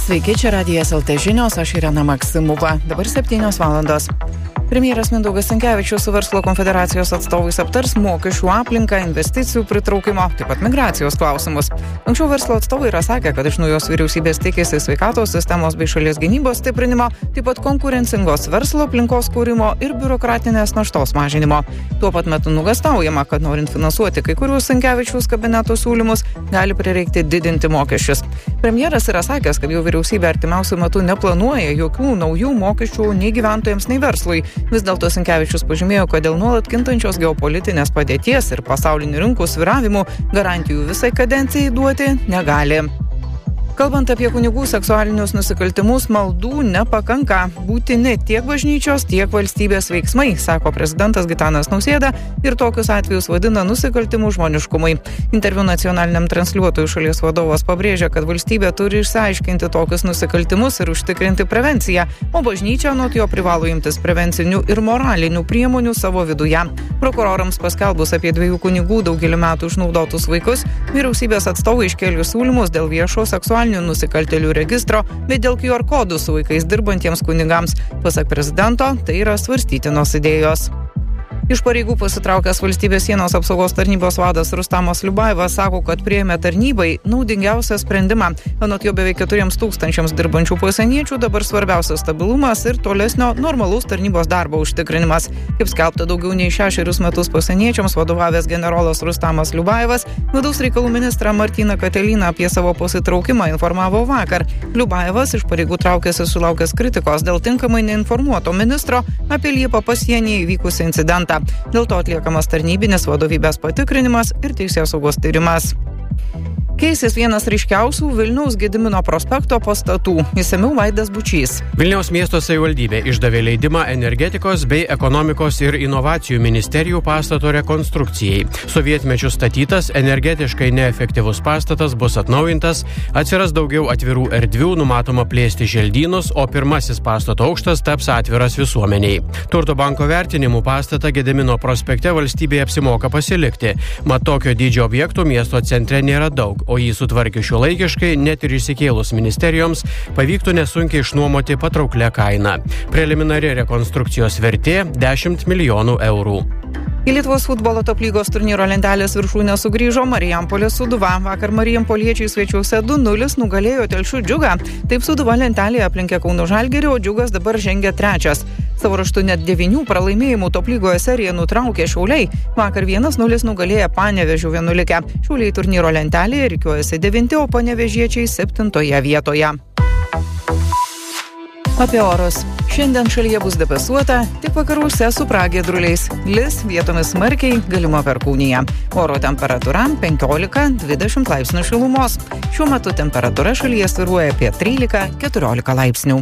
Sveiki, čia Radijas LT žinios, aš Irena Maksimova. Dabar 7 valandos. Premjeras Mindaugas Sinkevičius su Verslo konfederacijos atstovais aptars mokesčių aplinką, investicijų pritraukimo, taip pat migracijos klausimus. Anksčiau verslo atstovai yra sakę, kad iš naujos vyriausybės tikisi sveikatos sistemos bei šalies gynybos stiprinimo, taip pat konkurencingos verslo aplinkos kūrimo ir biurokratinės naštos mažinimo. Tuo pat metu nuogąstaujama, kad norint finansuoti kai kuriuos Sinkevičiaus kabineto siūlymus, gali prireikti didinti mokesčius. Premjeras yra sakęs, kad jau vyriausybė artimiausiu metu neplanuoja jokių naujų mokesčių nei gyventojams, nei verslui. Vis dėlto Sinkevičius pažymėjo, kad dėl nuolat kintančios geopolitinės padėties ir pasaulinių rinkų svyravimų garantijų visai kadencijai duoti negali. Kalbant apie kunigų seksualinius nusikaltimus, maldų nepakanka. Būtini tiek bažnyčios, tiek valstybės veiksmai, sako prezidentas Gitanas Nausėda ir tokius atvejus vadina nusikaltimų žmoniškumui. Interviu nacionaliniam transliuotojui šalies vadovas pabrėžia, kad valstybė turi išsiaiškinti tokius nusikaltimus ir užtikrinti prevenciją, o bažnyčia anot jo privalo imtis prevencinių ir moralinių priemonių savo viduje. Prokurorams paskelbus apie 2 kunigų daugelį metų išnaudotus vaikus, vyriausybės atstovai iškėlė siūlymus dėl viešo seksualinio nusikaltėlių registro, bet dėl QR kodų su vaikais dirbantiems kunigams. Pasak prezidento, tai yra svarstytinos idėjos. Iš pareigų pasitraukęs valstybės sienos apsaugos tarnybos vadas Rustamas Liubajevas sako, kad priėmė tarnybai naudingiausią sprendimą. Anot jo beveik 4,000 dirbančių pasieniečių dabar svarbiausias stabilumas ir tolesnio normalaus tarnybos darbo užtikrinimas. Kaip skelbta, daugiau nei 6 metus pasieniečiams vadovavęs generolas Rustamas Liubajevas vidaus reikalų ministrą Martyną Kateliną apie savo pasitraukimą informavo vakar. Liubajevas iš pareigų traukėsi sulaukęs kritikos dėl tinkamai neinformuoto ministro apie Liepą pasienyje įvykusį incidentą. Dėl to atliekamas tarnybinis vadovybės patikrinimas ir teisėsaugos tyrimas. Keisis vienas ryškiausių Vilniaus Gedimino prospekto pastatų. Išsamiau Vaidas Bučys. Vilniaus miesto savivaldybė išdavė leidimą energetikos bei ekonomikos ir inovacijų ministerijų pastato rekonstrukcijai. Sovietmečiu statytas, energetiškai neefektyvus pastatas bus atnaujintas, atsiras daugiau atvirų erdvių, numatoma plėsti želdynus, o pirmasis pastato aukštas taps atviras visuomeniai. Turto banko vertinimų pastatą Gedimino prospekte valstybėje apsimoka pasilikti. Mat tokio dydžio objektų miesto centre nėra daug, o jį sutvarkius šiuolaikiškai, net ir išsikėlus ministerijoms, pavyktų nesunkiai išnuomoti patrauklę kainą. Preliminari rekonstrukcijos vertė 10 milijonų eurų. Į Lietuvos futbolo top lygos turnyro lentelės viršūnę sugrįžo Marijampolės Sūduva. Vakar marijampoliečiai svečiuose 2-0 nugalėjo Telšių Džiugą. Taip Sūduva lentelėje aplenkė Kauno Žalgirį, o Džiugas dabar žengia 3. Savo raštu net 9 pralaimėjimų top lygoje seriją nutraukė Šiauliai. Vakar 1-0 nugalėjo Panevėžio Vienuolikę. Šiauliai turnyro lentelėje rikiuojasi 9, o panevėžiečiai 7 vietoje. Apie orus. Šiandien šalyje bus debesuota, tik vakaruose su pragiedruliais. Lis vietomis smarkiai, galima perkūnija. Oro temperatūra 15-20 laipsnių šilumos. Šiuo metu temperatūra šalyje svyruoja apie 13-14 laipsnių.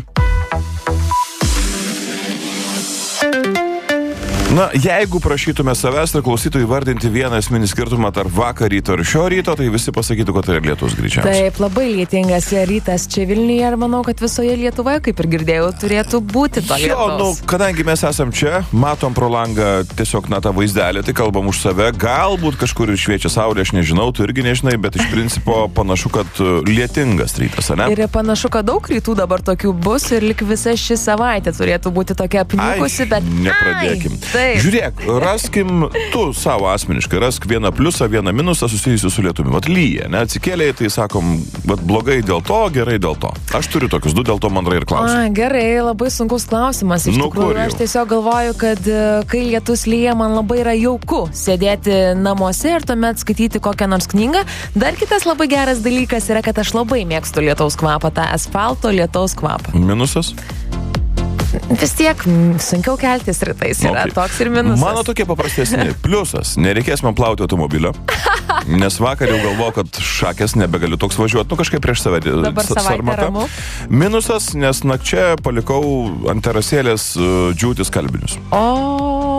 Na, jeigu prašytume savęs ir klausytų įvardinti vieną esminį skirtumą tarp vakar ryto ir šio ryto, tai visi pasakytų, kad tai yra lietus greičiausiai. Taip, labai lietingas rytas čia Vilniuje ir manau, kad visoje Lietuvoje, kaip ir girdėjau, turėtų būti to lietaus. Kadangi mes esam čia, matom pro langą tiesiog tą vaizdelį, tai kalbam už save, galbūt kažkur ir šviečia saulė, aš nežinau, tu irgi nežinai, bet iš principo panašu, kad lietingas rytas, ne? Ir panašu, kad daug rytų dabar tokių bus ir lik visa ši savaitė turėtų būti tokia apniukusi, bet... Nepradėkim. Žiūrėk, raskim tu savo asmeniškai, rask vieną pliusą, vieną minusą susijusiu su lietumi. Vat lyja, ne, atsikėlė, tai sakom, vat blogai dėl to, gerai dėl to. Aš turiu tokius 2, dėl to man ir klausiu. Gerai, labai sunkus klausimas. Iš tikrųjų, aš tiesiog galvoju, kad kai lietus lyja, man labai yra jauku sėdėti namuose ir tuomet skaityti kokią nors knygą. Dar kitas labai geras dalykas yra, kad aš labai mėgstu lietaus kvapą, tą asfalto lietaus kvapą. Minusas? Vis tiek sunkiau keltis rytais yra toks ir minusas. Mano tokie paprastesni. Pliusas, nereikės man plauti automobilio, nes vakar jau galvoju, kad šakės nebegaliu toks važiuoti, kažkaip prieš save sarmatą. Minusas, nes nakčia palikau ant terasėlės džiūti skalbinius.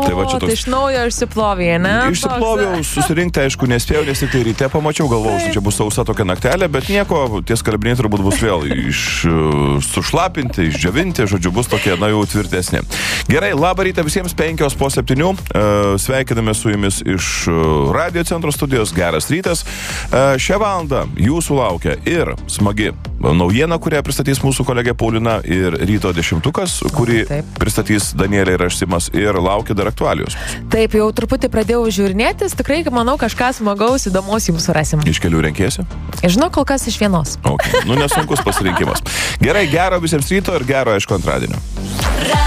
Tai va čia toks. Tai iš naujo išsiplovė, ne? Išsiploviau, susirinkti, aišku, nespėjau, nes tik tai ryte pamačiau, galvojau, čia bus sausa tokia naktelė, bet nieko, tie skalbiniai turbūt bus vėl sušlapinti, išdžiovinti, žodžiu, bus tokie, na jau tvirtesni. Gerai, labą rytą visiems, 5:07. Sveikiname su jumis iš Radio centro studijos. Geras rytas. Šią valandą jūsų laukia ir smagi naujiena, kurią pristatys mūsų kolegė Paulina, ir ryto 10-ukas, kurį pristatys Danielė ir Simas, ir laukia dar aktualijos. Taip, jau truputį pradėjau žiūrinėtis, tikrai, manau, kažką smagaus, įdomus jums surasim. Iš kelių renkiesi? Žinau, kol kas iš vienos. Okay. Nesunkus pasirinkimas. Gerai, gero visiems ryto ir gero, aišku, antradienio.